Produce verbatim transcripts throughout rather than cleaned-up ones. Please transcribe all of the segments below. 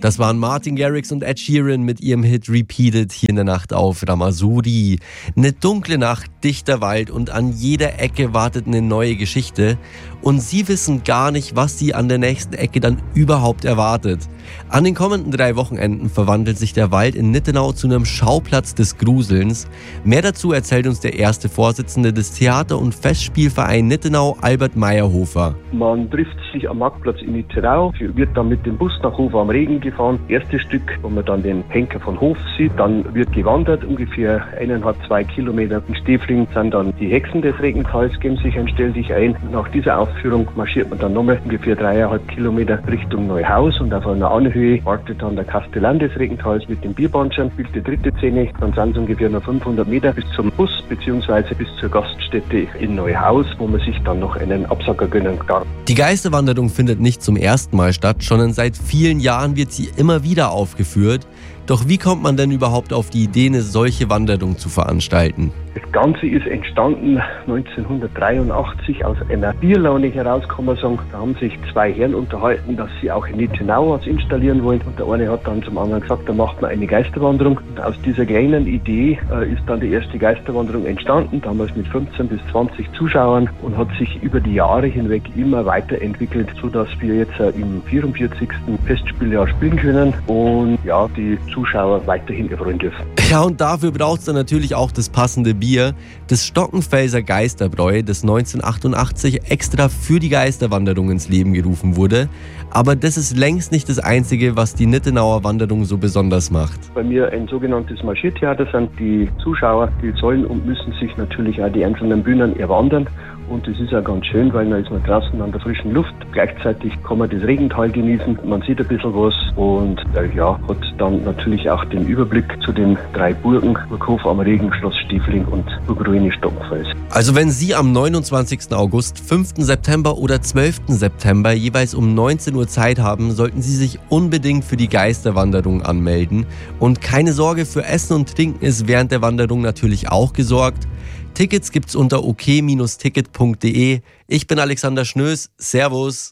Das waren Martin Garrix und Ed Sheeran mit ihrem Hit Repeated hier in der Nacht auf Ramasuri. Eine dunkle Nacht, dichter Wald und an jeder Ecke wartet eine neue Geschichte. Und sie wissen gar nicht, was sie an der nächsten Ecke dann überhaupt erwartet. An den kommenden drei Wochenenden verwandelt sich der Wald in Nittenau zu einem Schauplatz des Gruselns. Mehr dazu erzählt uns der erste Vorsitzende des Theater- und Festspielverein Nittenau, Albert Meyerhofer. Man trifft sich am Marktplatz in Nittenau, wird dann mit dem Bus nach Hof am Regen gefahren. Erstes Stück, wo man dann den Henker von Hof sieht. Dann wird gewandert, ungefähr eineinhalb, zwei Kilometer. In Stefling sind dann die Hexen des Regentals, geben sich ein Stell dich ein. Nach dieser Aufführung marschiert man dann nochmal ungefähr dreieinhalb Kilometer Richtung Neuhaus und auf einer Anhöhe wartet dann der Kastellan des Regentals mit dem Bierbahnschirm, spielt die dritte Szene. Dann sind es ungefähr noch fünfhundert Meter bis zum Bus bzw. bis zur Gaststätte in Neuhaus, wo man sich dann noch einen Absacker gönnen kann. Die Geisterwanderung findet nicht zum ersten Mal statt, sondern seit vielen Jahren wird sie immer wieder aufgeführt. Doch wie kommt man denn überhaupt auf die Idee, eine solche Wanderung zu veranstalten? Das Ganze ist entstanden neunzehnhundertdreiundachtzig aus einer Bierlaune heraus, kann man sagen. Da haben sich zwei Herren unterhalten, dass sie auch in Nittenau was installieren wollen. Und der eine hat dann zum anderen gesagt, da macht man eine Geisterwanderung. Und aus dieser kleinen Idee äh, ist dann die erste Geisterwanderung entstanden, damals mit fünfzehn bis zwanzig Zuschauern und hat sich über die Jahre hinweg immer weiterentwickelt, sodass wir jetzt äh, im vierundvierzigsten Festspieljahr spielen können und ja, die Zuschauer weiterhin erfreuen dürfen. Ja, und dafür braucht es dann natürlich auch das passende Bier. Das Stockenfelser Geisterbräu, das neunzehnhundertachtundachtzig extra für die Geisterwanderung ins Leben gerufen wurde. Aber das ist längst nicht das Einzige, was die Nittenauer Wanderung so besonders macht. Bei mir ein sogenanntes Marschiertheater sind die Zuschauer, die sollen und müssen sich natürlich auch die einzelnen Bühnen erwandern. Und das ist auch ganz schön, weil da ist man draußen an der frischen Luft. Gleichzeitig kann man das Regental genießen, man sieht ein bisschen was und äh, ja, hat dann natürlich auch den Überblick zu den drei Burgen, Burghof am Regen, Schloss Stefling und Burgruine-Stockenfels. Also wenn Sie am neunundzwanzigsten August, fünften September oder zwölften September jeweils um neunzehn Uhr Zeit haben, sollten Sie sich unbedingt für die Geisterwanderung anmelden. Und keine Sorge, für Essen und Trinken ist während der Wanderung natürlich auch gesorgt. Tickets gibt's unter ok Ticket punkt de. Ich bin Alexander Schnöß. Servus.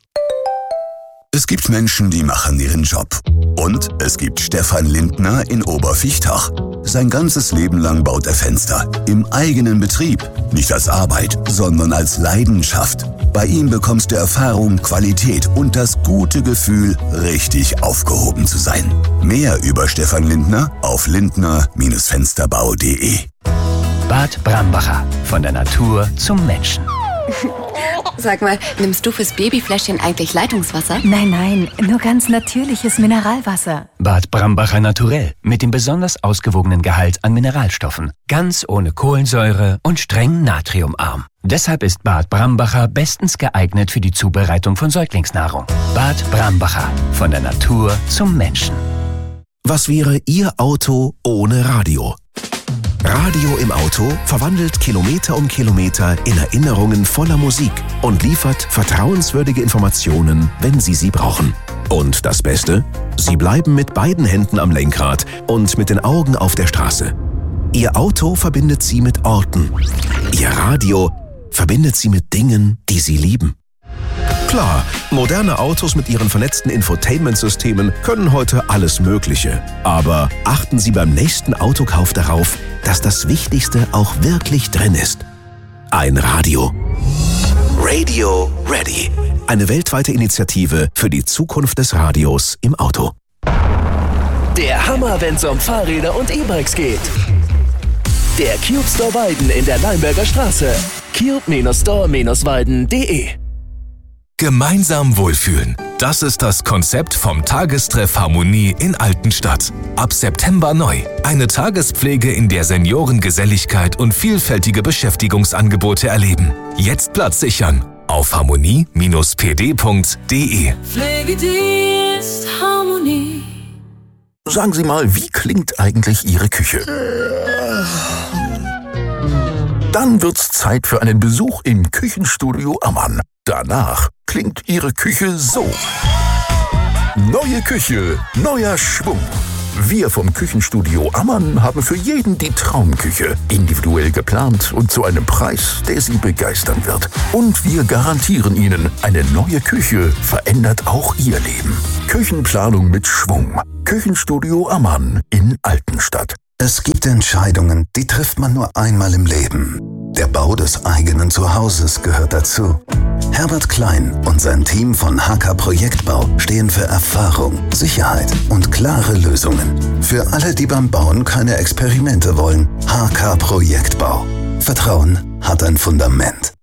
Es gibt Menschen, die machen ihren Job. Und es gibt Stefan Lindner in Obervichtach. Sein ganzes Leben lang baut er Fenster. Im eigenen Betrieb. Nicht als Arbeit, sondern als Leidenschaft. Bei ihm bekommst du Erfahrung, Qualität und das gute Gefühl, richtig aufgehoben zu sein. Mehr über Stefan Lindner auf lindner Fensterbau punkt de. Bad Brambacher. Von der Natur zum Menschen. Sag mal, nimmst du fürs Babyfläschchen eigentlich Leitungswasser? Nein, nein, nur ganz natürliches Mineralwasser. Bad Brambacher Naturell. Mit dem besonders ausgewogenen Gehalt an Mineralstoffen. Ganz ohne Kohlensäure und streng natriumarm. Deshalb ist Bad Brambacher bestens geeignet für die Zubereitung von Säuglingsnahrung. Bad Brambacher. Von der Natur zum Menschen. Was wäre Ihr Auto ohne Radio? Radio im Auto verwandelt Kilometer um Kilometer in Erinnerungen voller Musik und liefert vertrauenswürdige Informationen, wenn Sie sie brauchen. Und das Beste? Sie bleiben mit beiden Händen am Lenkrad und mit den Augen auf der Straße. Ihr Auto verbindet Sie mit Orten. Ihr Radio verbindet Sie mit Dingen, die Sie lieben. Klar, moderne Autos mit ihren vernetzten Infotainment-Systemen können heute alles Mögliche. Aber achten Sie beim nächsten Autokauf darauf, dass das Wichtigste auch wirklich drin ist. Ein Radio. Radio Ready. Eine weltweite Initiative für die Zukunft des Radios im Auto. Der Hammer, wenn's um Fahrräder und E-Bikes geht. Der Cube Store Weiden in der Leimberger Straße. cube Store Weiden punkt de. Gemeinsam wohlfühlen. Das ist das Konzept vom Tagestreff Harmonie in Altenstadt. Ab September neu. Eine Tagespflege, in der Senioren Geselligkeit und vielfältige Beschäftigungsangebote erleben. Jetzt Platz sichern. Auf harmonie P D punkt de. Pflegedienst Harmonie. Sagen Sie mal, wie klingt eigentlich Ihre Küche? Dann wird's Zeit für einen Besuch im Küchenstudio Ammann. Danach klingt Ihre Küche so. Neue Küche, neuer Schwung. Wir vom Küchenstudio Ammann haben für jeden die Traumküche. Individuell geplant und zu einem Preis, der Sie begeistern wird. Und wir garantieren Ihnen, eine neue Küche verändert auch Ihr Leben. Küchenplanung mit Schwung. Küchenstudio Ammann in Altenstadt. Es gibt Entscheidungen, die trifft man nur einmal im Leben. Der Bau des eigenen Zuhauses gehört dazu. Herbert Klein und sein Team von H K Projektbau stehen für Erfahrung, Sicherheit und klare Lösungen. Für alle, die beim Bauen keine Experimente wollen. H K Projektbau. Vertrauen hat ein Fundament.